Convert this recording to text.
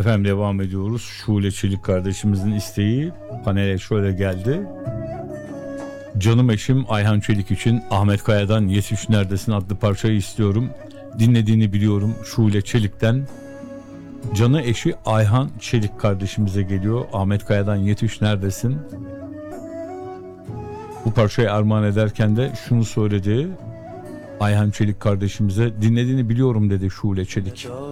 Efendim devam ediyoruz. Şule Çelik kardeşimizin isteği panele şöyle geldi. Canım eşim Ayhan Çelik için Ahmet Kaya'dan Yetiş Neredesin adlı parçayı istiyorum. Dinlediğini biliyorum Şule Çelik'ten. Canı eşi Ayhan Çelik kardeşimize geliyor. Ahmet Kaya'dan Yetiş Neredesin. Bu parçayı armağan ederken de şunu söyledi. Ayhan Çelik kardeşimize dinlediğini biliyorum dedi Şule Çelik.